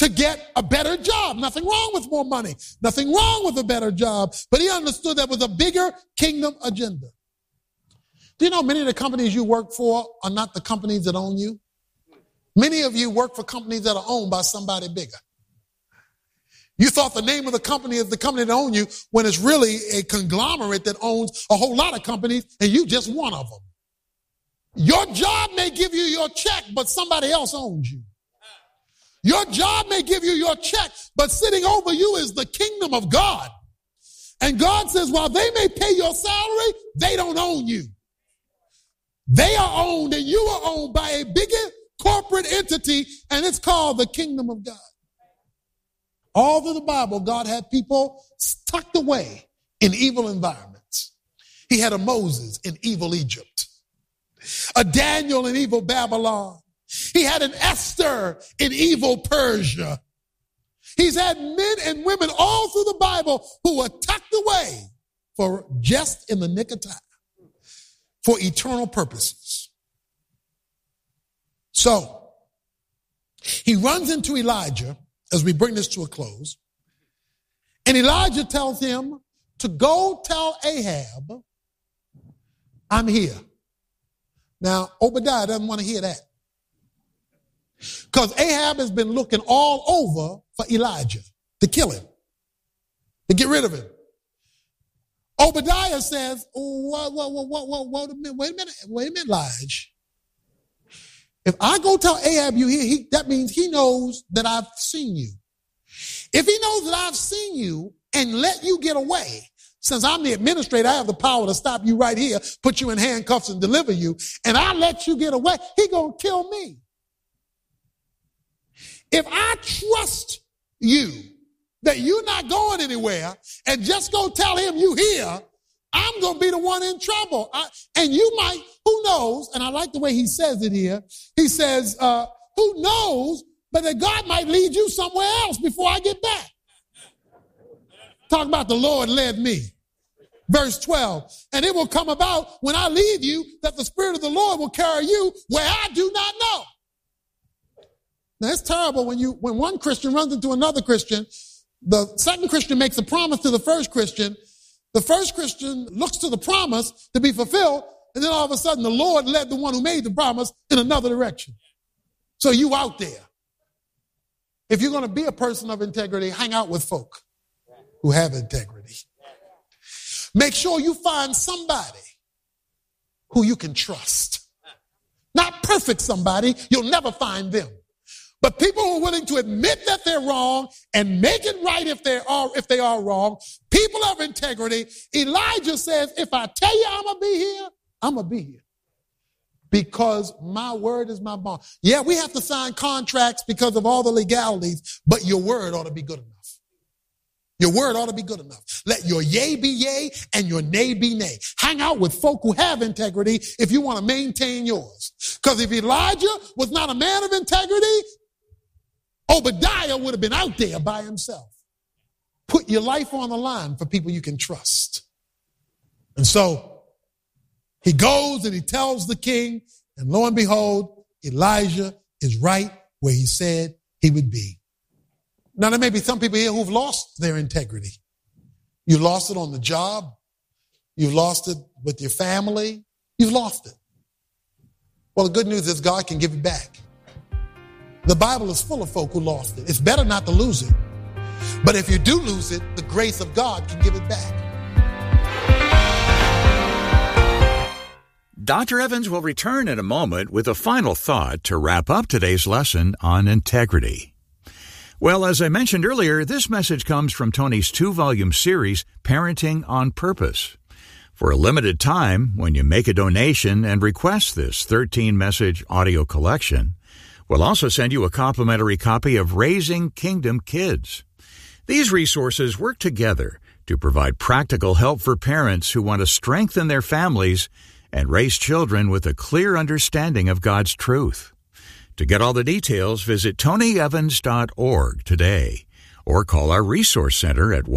to get a better job. Nothing wrong with more money. Nothing wrong with a better job. But he understood there was a bigger kingdom agenda. Do you know many of the companies you work for are not the companies that own you? Many of you work for companies that are owned by somebody bigger. You thought the name of the company is the company that owns you when it's really a conglomerate that owns a whole lot of companies and you just one of them. Your job may give you your check, but somebody else owns you. Your job may give you your check, but sitting over you is the kingdom of God. And God says, while they may pay your salary, they don't own you. They are owned and you are owned by a bigger corporate entity, and it's called the kingdom of God. All through the Bible, God had people tucked away in evil environments. He had a Moses in evil Egypt, a Daniel in evil Babylon. He had an Esther in evil Persia. He's had men and women all through the Bible who were tucked away for just in the nick of time for eternal purposes. So he runs into Elijah as we bring this to a close. And Elijah tells him to go tell Ahab, I'm here. Now, Obadiah doesn't want to hear that. Because Ahab has been looking all over for Elijah to kill him, to get rid of him. Obadiah says, wait a minute, Elijah. If I go tell Ahab you here, that means he knows that I've seen you. If he knows that I've seen you and let you get away, since I'm the administrator, I have the power to stop you right here, put you in handcuffs and deliver you, and I let you get away, he gonna kill me. If I trust you that you're not going anywhere and just go tell him you here, I'm going to be the one in trouble. And you might, who knows, and I like the way he says it here. He says, who knows, but that God might lead you somewhere else before I get back. Talk about the Lord led me. Verse 12, and it will come about when I leave you that the Spirit of the Lord will carry you where I do not know. Now, it's terrible when one Christian runs into another Christian. The second Christian makes a promise to the first Christian. The first Christian looks to the promise to be fulfilled, and then all of a sudden the Lord led the one who made the promise in another direction. So you out there. If you're going to be a person of integrity, hang out with folk who have integrity. Make sure you find somebody who you can trust. Not perfect somebody, you'll never find them. But people who are willing to admit that they're wrong and make it right if they are wrong, people of integrity. Elijah says, if I tell you I'm going to be here, I'm going to be here. Because my word is my bond. Yeah, we have to sign contracts because of all the legalities, but your word ought to be good enough. Your word ought to be good enough. Let your yea be yea and your nay be nay. Hang out with folk who have integrity if you want to maintain yours. Because if Elijah was not a man of integrity, Obadiah would have been out there by himself. Put your life on the line for people you can trust. And so he goes and he tells the king, and lo and behold, Elijah is right where he said he would be. Now, there may be some people here who've lost their integrity. You lost it on the job. You've lost it with your family. You've lost it. Well, the good news is God can give it back. The Bible is full of folk who lost it. It's better not to lose it. But if you do lose it, the grace of God can give it back. Dr. Evans will return in a moment with a final thought to wrap up today's lesson on integrity. Well, as I mentioned earlier, this message comes from Tony's 2-volume series, Parenting on Purpose. For a limited time, when you make a donation and request this 13-message audio collection, we'll also send you a complimentary copy of Raising Kingdom Kids. These resources work together to provide practical help for parents who want to strengthen their families and raise children with a clear understanding of God's truth. To get all the details, visit tonyevans.org today or call our Resource Center at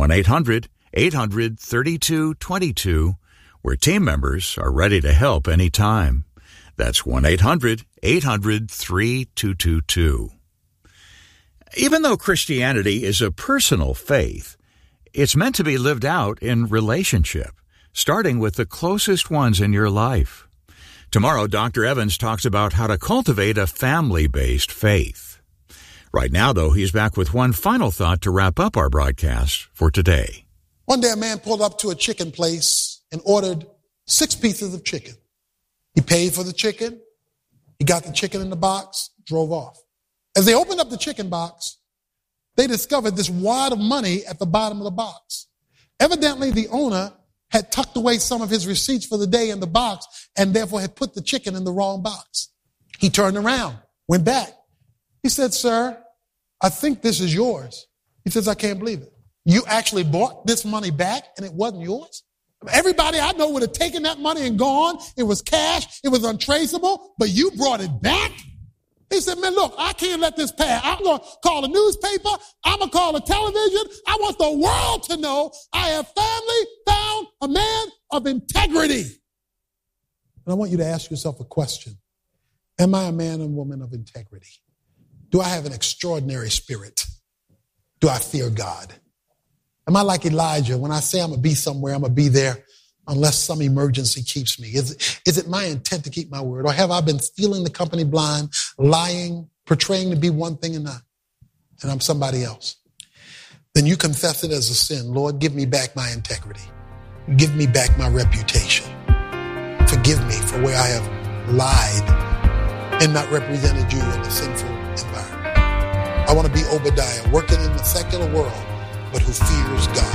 1-800-800-3222, where team members are ready to help anytime. That's 1-800-800-3222. Even though Christianity is a personal faith, it's meant to be lived out in relationship, starting with the closest ones in your life. Tomorrow, Dr. Evans talks about how to cultivate a family-based faith. Right now, though, he's back with one final thought to wrap up our broadcast for today. One day, a man pulled up to a chicken place and ordered 6 pieces of chicken. He paid for the chicken. He got the chicken in the box, drove off. As they opened up the chicken box, they discovered this wad of money at the bottom of the box. Evidently, the owner had tucked away some of his receipts for the day in the box and therefore had put the chicken in the wrong box. He turned around, went back. He said, "Sir, I think this is yours." He says, "I can't believe it. You actually bought this money back and it wasn't yours?" Everybody I know would have taken that money and gone. It was cash. It was untraceable, but you brought it back? He said, "Man, look, I can't let this pass. I'm going to call a newspaper. I'm going to call a television. I want the world to know I have finally found a man of integrity." And I want you to ask yourself a question. Am I a man and woman of integrity? Do I have an extraordinary spirit? Do I fear God? Am I like Elijah? When I say I'm going to be somewhere, I'm going to be there unless some emergency keeps me. Is it my intent to keep my word? Or have I been stealing the company blind, lying, portraying to be one thing and I'm somebody else? Then you confess it as a sin. Lord, give me back my integrity. Give me back my reputation. Forgive me for where I have lied and not represented you in a sinful environment. I want to be Obadiah, working in the secular world, but who fears God.